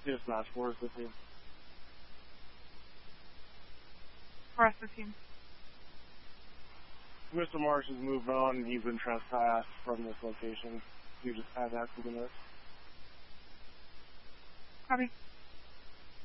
Dispatch, where's the team? Rest of the team. Mr. Marsh has moved on and he's been trespassed from this location. You just have that for the minutes. Copy.